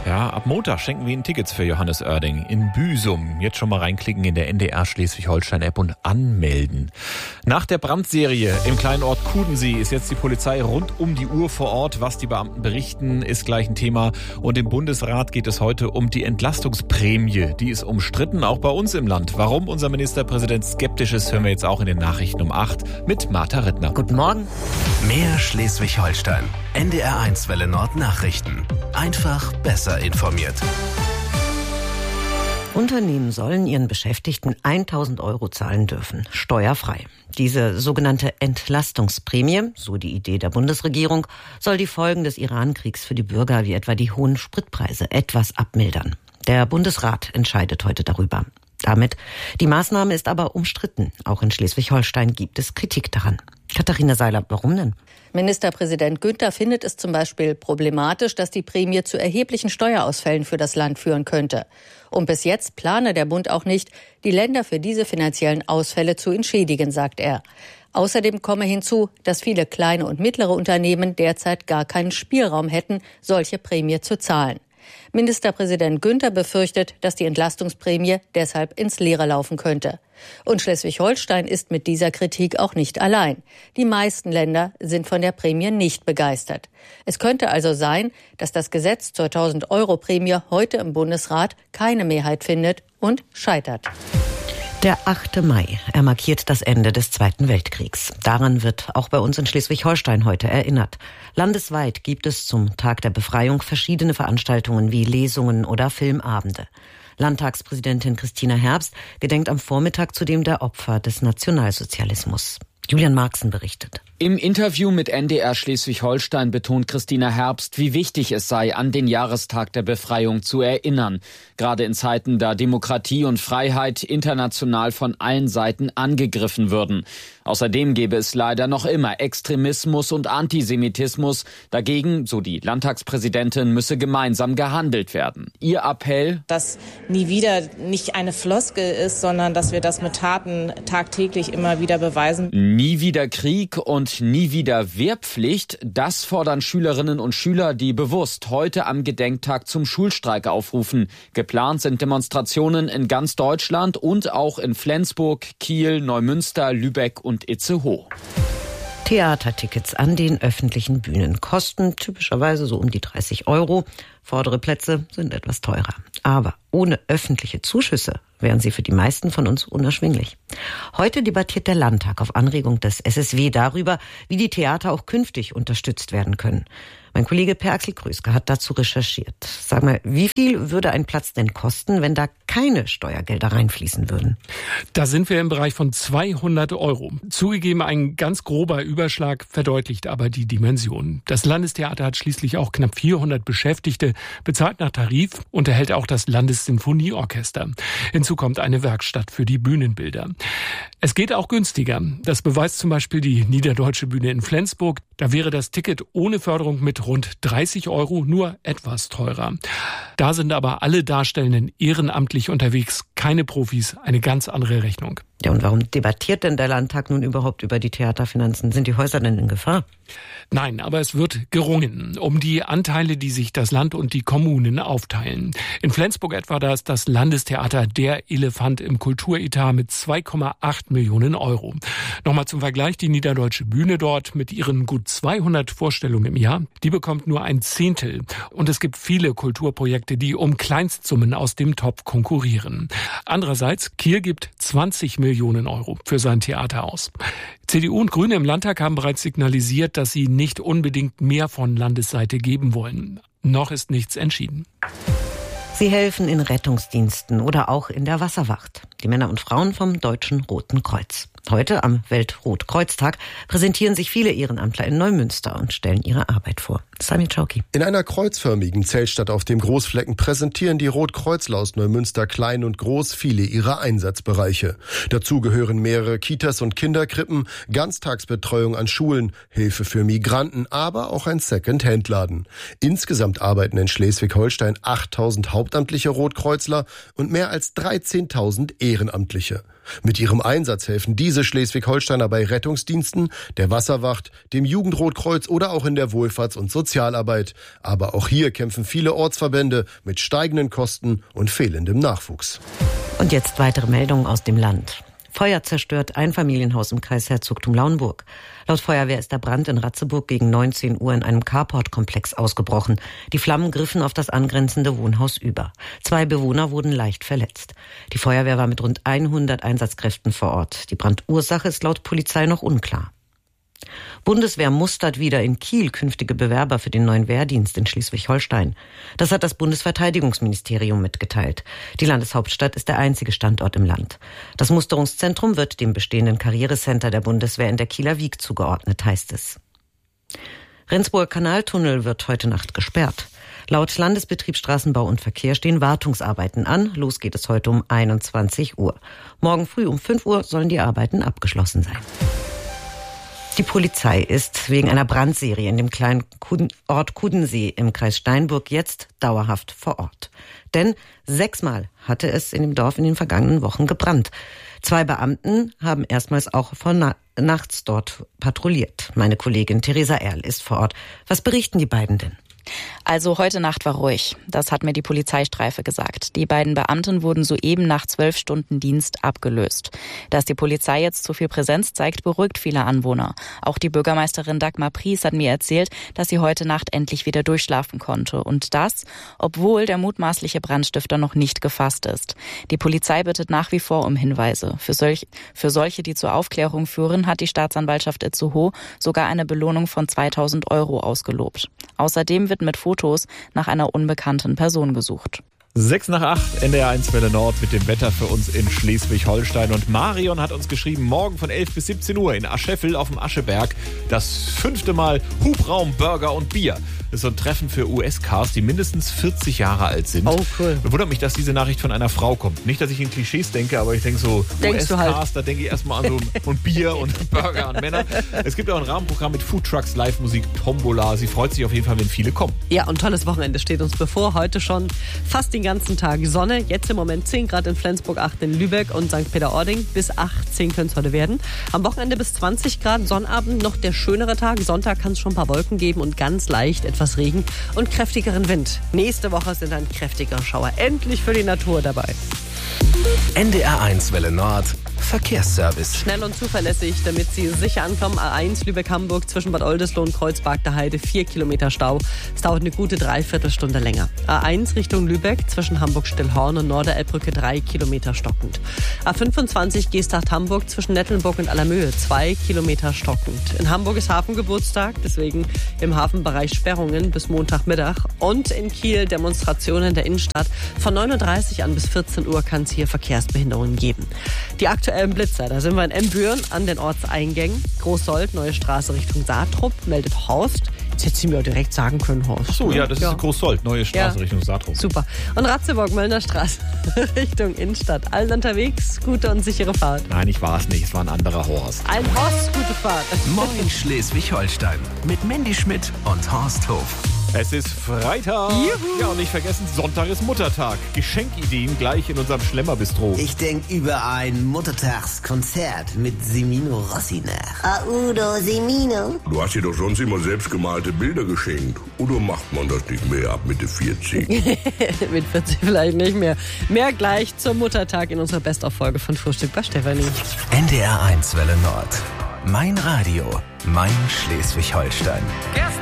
Ja, ab Montag schenken wir Ihnen Tickets für Johannes Oerding in Büsum. Jetzt schon mal reinklicken in der NDR Schleswig-Holstein-App und anmelden. Nach der Brandserie im kleinen Ort Kudensee ist jetzt die Polizei rund um die Uhr vor Ort. Was die Beamten berichten, ist gleich ein Thema. Und im Bundesrat geht es heute um die Entlastungsprämie. Die ist umstritten, auch bei uns im Land. Warum unser Ministerpräsident skeptisch ist, hören wir jetzt auch in den Nachrichten um 8 mit Martha Rittner. Guten Morgen. Mehr Schleswig-Holstein. NDR1 Welle Nord Nachrichten. Einfach besser informiert. Unternehmen sollen ihren Beschäftigten 1.000 € zahlen dürfen, steuerfrei. Diese sogenannte Entlastungsprämie, so die Idee der Bundesregierung, soll die Folgen des Iran-Kriegs für die Bürger, wie etwa die hohen Spritpreise, etwas abmildern. Der Bundesrat entscheidet heute darüber. Die Maßnahme ist aber umstritten. Auch in Schleswig-Holstein gibt es Kritik daran. Katharina Seiler, warum denn? Ministerpräsident Günther findet es zum Beispiel problematisch, dass die Prämie zu erheblichen Steuerausfällen für das Land führen könnte. Und bis jetzt plane der Bund auch nicht, die Länder für diese finanziellen Ausfälle zu entschädigen, sagt er. Außerdem komme hinzu, dass viele kleine und mittlere Unternehmen derzeit gar keinen Spielraum hätten, solche Prämie zu zahlen. Ministerpräsident Günther befürchtet, dass die Entlastungsprämie deshalb ins Leere laufen könnte. Und Schleswig-Holstein ist mit dieser Kritik auch nicht allein. Die meisten Länder sind von der Prämie nicht begeistert. Es könnte also sein, dass das Gesetz zur 1.000 € Prämie heute im Bundesrat keine Mehrheit findet und scheitert. Der 8. Mai, er markiert das Ende des Zweiten Weltkriegs. Daran wird auch bei uns in Schleswig-Holstein heute erinnert. Landesweit gibt es zum Tag der Befreiung verschiedene Veranstaltungen wie Lesungen oder Filmabende. Landtagspräsidentin Christina Herbst gedenkt am Vormittag zudem der Opfer des Nationalsozialismus. Julian Marxen berichtet. Im Interview mit NDR Schleswig-Holstein betont Christina Herbst, wie wichtig es sei, an den Jahrestag der Befreiung zu erinnern. Gerade in Zeiten, da Demokratie und Freiheit international von allen Seiten angegriffen würden. Außerdem gäbe es leider noch immer Extremismus und Antisemitismus. Dagegen, so die Landtagspräsidentin, müsse gemeinsam gehandelt werden. Ihr Appell: Dass nie wieder nicht eine Floskel ist, sondern dass wir das mit Taten tagtäglich immer wieder beweisen. Nie wieder Krieg und nie wieder Wehrpflicht, das fordern Schülerinnen und Schüler, die bewusst heute am Gedenktag zum Schulstreik aufrufen. Geplant sind Demonstrationen in ganz Deutschland und auch in Flensburg, Kiel, Neumünster, Lübeck und Itzehoe. Theatertickets an den öffentlichen Bühnen kosten typischerweise so um die 30 €. Vordere Plätze sind etwas teurer. Aber ohne öffentliche Zuschüsse wären sie für die meisten von uns unerschwinglich. Heute debattiert der Landtag auf Anregung des SSW darüber, wie die Theater auch künftig unterstützt werden können. Mein Kollege Per-Axel Kröske hat dazu recherchiert. Sag mal, wie viel würde ein Platz denn kosten, wenn da keine Steuergelder reinfließen würden? Da sind wir im Bereich von 200 €. Zugegeben, ein ganz grober Überschlag verdeutlicht aber die Dimension. Das Landestheater hat schließlich auch knapp 400 Beschäftigte, bezahlt nach Tarif, unterhält auch das Landessinfonieorchester. Hinzu kommt eine Werkstatt für die Bühnenbilder. Es geht auch günstiger. Das beweist zum Beispiel die Niederdeutsche Bühne in Flensburg. Da wäre das Ticket ohne Förderung mit rund 30 € nur etwas teurer. Da sind aber alle Darstellenden ehrenamtlich unterwegs, keine Profis, eine ganz andere Rechnung. Ja, und warum debattiert denn der Landtag nun überhaupt über die Theaterfinanzen? Sind die Häuser denn in Gefahr? Nein, aber es wird gerungen um die Anteile, die sich das Land und die Kommunen aufteilen. In Flensburg etwa, da ist das Landestheater der Elefant im Kulturetat mit 2,8 Millionen €. Nochmal zum Vergleich, die Niederdeutsche Bühne dort mit ihren gut 200 Vorstellungen im Jahr, die bekommt nur ein Zehntel. Und es gibt viele Kulturprojekte, die um Kleinstsummen aus dem Topf konkurrieren. Andererseits, Kiel gibt 20 Millionen € für sein Theater aus. CDU und Grüne im Landtag haben bereits signalisiert, dass sie nicht unbedingt mehr von Landesseite geben wollen. Noch ist nichts entschieden. Sie helfen in Rettungsdiensten oder auch in der Wasserwacht. Die Männer und Frauen vom Deutschen Roten Kreuz. Heute am Weltrotkreuztag präsentieren sich viele Ehrenamtler in Neumünster und stellen ihre Arbeit vor. Sami Chauki. In einer kreuzförmigen Zeltstadt auf dem Großflecken präsentieren die Rotkreuzler aus Neumünster klein und groß viele ihrer Einsatzbereiche. Dazu gehören mehrere Kitas und Kinderkrippen, Ganztagsbetreuung an Schulen, Hilfe für Migranten, aber auch ein Second-Hand-Laden. Insgesamt arbeiten in Schleswig-Holstein 8.000 hauptamtliche Rotkreuzler und mehr als 13.000 Ehrenamtliche. Mit ihrem Einsatz helfen diese Schleswig-Holsteiner bei Rettungsdiensten, der Wasserwacht, dem Jugendrotkreuz oder auch in der Wohlfahrts- und Sozialarbeit. Aber auch hier kämpfen viele Ortsverbände mit steigenden Kosten und fehlendem Nachwuchs. Und jetzt weitere Meldungen aus dem Land. Feuer zerstört Einfamilienhaus im Kreis Herzogtum Lauenburg. Laut Feuerwehr ist der Brand in Ratzeburg gegen 19 Uhr in einem Carport-Komplex ausgebrochen. Die Flammen griffen auf das angrenzende Wohnhaus über. 2 Bewohner wurden leicht verletzt. Die Feuerwehr war mit rund 100 Einsatzkräften vor Ort. Die Brandursache ist laut Polizei noch unklar. Bundeswehr mustert wieder in Kiel künftige Bewerber für den neuen Wehrdienst in Schleswig-Holstein. Das hat das Bundesverteidigungsministerium mitgeteilt. Die Landeshauptstadt ist der einzige Standort im Land. Das Musterungszentrum wird dem bestehenden Karrierecenter der Bundeswehr in der Kieler Wiek zugeordnet, heißt es. Rendsburger Kanaltunnel wird heute Nacht gesperrt. Laut Landesbetrieb Straßenbau und Verkehr stehen Wartungsarbeiten an. Los geht es heute um 21 Uhr. Morgen früh um 5 Uhr sollen die Arbeiten abgeschlossen sein. Die Polizei ist wegen einer Brandserie in dem kleinen Ort Kudensee im Kreis Steinburg jetzt dauerhaft vor Ort. Denn 6-mal hatte es in dem Dorf in den vergangenen Wochen gebrannt. 2 Beamten haben erstmals auch von nachts dort patrouilliert. Meine Kollegin Theresa Erl ist vor Ort. Was berichten die beiden denn? Also heute Nacht war ruhig. Das hat mir die Polizeistreife gesagt. Die beiden Beamten wurden soeben nach 12 Stunden Dienst abgelöst. Dass die Polizei jetzt so viel Präsenz zeigt, beruhigt viele Anwohner. Auch die Bürgermeisterin Dagmar Pries hat mir erzählt, dass sie heute Nacht endlich wieder durchschlafen konnte. Und das, obwohl der mutmaßliche Brandstifter noch nicht gefasst ist. Die Polizei bittet nach wie vor um Hinweise. Für solche, die zur Aufklärung führen, hat die Staatsanwaltschaft Itzehoe sogar eine Belohnung von 2.000 € ausgelobt. Außerdem wird mit Fotos nach einer unbekannten Person gesucht. 6:08, NDR 1 Welle Nord mit dem Wetter für uns in Schleswig-Holstein. Und Marion hat uns geschrieben, morgen von 11 bis 17 Uhr in Ascheffel auf dem Ascheberg das 5. Mal Hubraum, Burger und Bier. Das ist so ein Treffen für US-Cars, die mindestens 40 Jahre alt sind. Oh, cool. Wundert mich, dass diese Nachricht von einer Frau kommt. Nicht, dass ich in Klischees denke, aber ich denke so, US-Cars, halt. Da denke ich erstmal an so und Bier und Burger und Männer. Es gibt auch ein Rahmenprogramm mit Foodtrucks, Live-Musik, Tombola. Sie freut sich auf jeden Fall, wenn viele kommen. Ja, und tolles Wochenende steht uns bevor. Heute schon fast den ganzen Tag Sonne. Jetzt im Moment 10 Grad in Flensburg, 8 in Lübeck und St. Peter-Ording. Bis 18 können es heute werden. Am Wochenende bis 20 Grad. Sonnabend noch der schönere Tag. Sonntag kann es schon ein paar Wolken geben und ganz leicht etwas Regen und kräftigeren Wind. Nächste Woche sind dann kräftigere Schauer. Endlich für die Natur dabei. NDR 1 Welle Nord. Verkehrsservice. Schnell und zuverlässig, damit Sie sicher ankommen. A1 Lübeck-Hamburg zwischen Bad Oldesloe und Kreuzberg der Heide 4 Kilometer Stau. Es dauert eine gute Dreiviertelstunde länger. A1 Richtung Lübeck zwischen Hamburg-Stillhorn und Norderelbbrücke 3 Kilometer stockend. A25 Geesthacht-Hamburg zwischen Nettelnburg und Allermöhe 2 Kilometer stockend. In Hamburg ist Hafengeburtstag, deswegen im Hafenbereich Sperrungen bis Montagmittag. Und in Kiel Demonstrationen der Innenstadt. Von 9:30 an bis 14 Uhr kann es hier Verkehrsbehinderungen geben. Die aktuellen Blitzer, da sind wir in Embüren an den Ortseingängen. Großsold, neue Straße Richtung Saatrup, meldet Horst. Jetzt hätte sie mir auch direkt sagen können, Horst. So, ja, das ist Großsold, neue Straße Richtung Saatrup. Super. Und Ratzeburg, Möllner Straße Richtung Innenstadt. Allen unterwegs, gute und sichere Fahrt. Nein, ich war es nicht, es war ein anderer Horst. Ein Horst, gute Fahrt. Moin Schleswig-Holstein mit Mandy Schmidt und Horst Hof. Es ist Freitag. Juhu. Ja, und nicht vergessen, Sonntag ist Muttertag. Geschenkideen gleich in unserem Schlemmerbistro. Ich denke über ein Muttertagskonzert mit Semino Rossi nach. Udo, Semino. Du hast dir doch sonst immer selbstgemalte Bilder geschenkt. Oder macht man das nicht mehr ab Mitte 40? Mit 40 vielleicht nicht mehr. Mehr gleich zum Muttertag in unserer Best-of-Folge von Frühstück bei Stefanie. NDR 1 Welle Nord. Mein Radio, mein Schleswig-Holstein.